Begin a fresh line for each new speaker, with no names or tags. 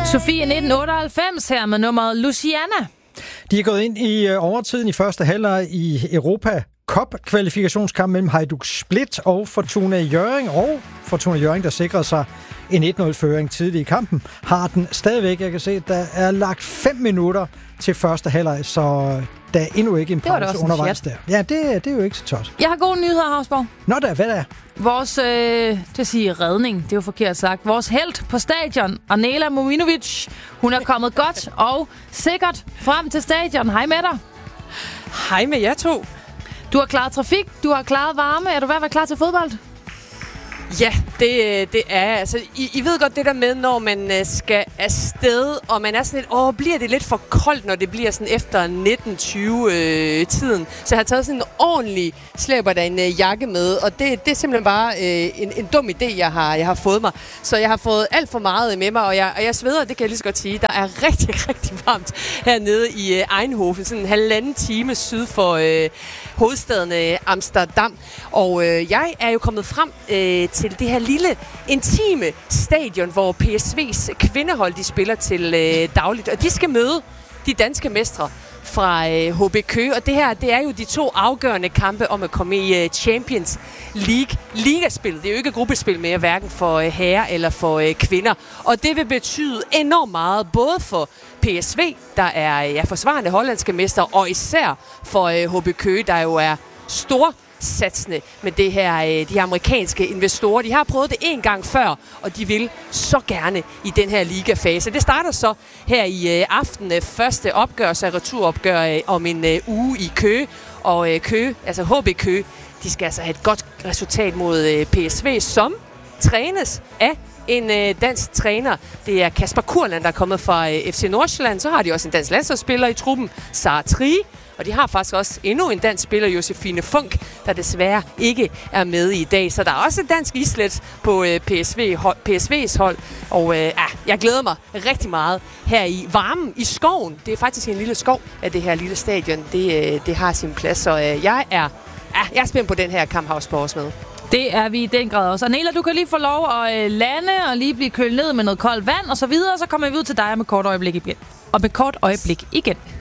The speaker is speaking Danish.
Sofie 1998 her med nummeret Luciana.
De er gået ind i overtiden i første halvleg i Europa Cup-kvalifikationskamp mellem Hajduk Split og Fortuna Hjørring. Og Fortuna Hjørring, der sikrede sig en 1-0-føring tidlig i kampen, har den stadigvæk. Jeg kan se, at der er lagt 5 minutter til første halvleg, så der er endnu ikke en pause undervejs der. Ja, det er jo ikke så tosset.
Jeg har gode nyheder, Havsborg.
Nå da, hvad der?
Vores, til at sige redning, det er jo forkert sagt. Vores helt på stadion, Arnela Mominovic, hun er kommet godt og sikkert frem til stadion. Hej med dig.
Hej med jer to.
Du har klaret trafik, du har klaret varme. Er du ved at være klar til fodbold?
Ja, det er altså. I ved godt det der med, når man skal afsted, og man er sådan lidt, bliver det lidt for koldt, når det bliver sådan efter 1920-tiden. Så jeg har taget sådan en ordentlig slæber der en jakke med, og det er simpelthen bare en dum idé, jeg har fået mig. Så jeg har fået alt for meget med mig, og jeg sveder, det kan jeg lige så godt sige. Der er rigtig, rigtig varmt hernede i Eindhoven, sådan en 1,5 time syd for hovedstaden Amsterdam. Og jeg er jo kommet frem til det her lille, intime stadion, hvor PSV's kvindehold, de spiller til dagligt. Og de skal møde de danske mestre fra HB Køge. Og det her, det er jo de 2 afgørende kampe om at komme i Champions League ligaspil. Det er jo ikke gruppespil mere, hverken for herrer eller for kvinder. Og det vil betyde enormt meget, både for PSV, der er forsvarende hollandske mester, og især for HB Køge, der jo er storsatsende med det her, de amerikanske investorer. De har prøvet det en gang før, og de vil så gerne i den her ligafase. Det starter så her i aften. Første opgør, så returopgør om en uge i Køge. Og Køge, altså HB Køge, de skal altså have et godt resultat mod PSV, som trænes af en dansk træner. Det er Kasper Kurland, der er kommet fra FC Nordsjælland. Så har de også en dansk landsholdsspiller i truppen, Sara Trie. Og de har faktisk også endnu en dansk spiller, Josefine Funk, der desværre ikke er med i dag. Så der er også et dansk islet på PSV's hold. Og jeg glæder mig rigtig meget her i varmen i skoven. Det er faktisk en lille skov af det her lille stadion. Det har sin plads, så jeg er spændt på den her kamp, Havsborg også med.
Det er vi i den grad også. Arnela, du kan lige få lov at lande og lige blive kølet ned med noget koldt vand og så videre, og så kommer vi ud til dig med kort øjeblik igen.